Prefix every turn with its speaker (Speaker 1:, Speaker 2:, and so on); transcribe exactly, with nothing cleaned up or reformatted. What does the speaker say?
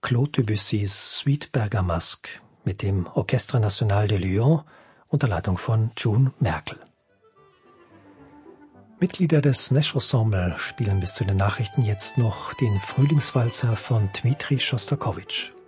Speaker 1: Claude Debussys Suite Bergamasque mit dem Orchestre National de Lyon unter Leitung von June Merkel. Mitglieder des Nesch Ensemble spielen bis zu den Nachrichten jetzt noch den Frühlingswalzer von Dmitri Schostakowitsch.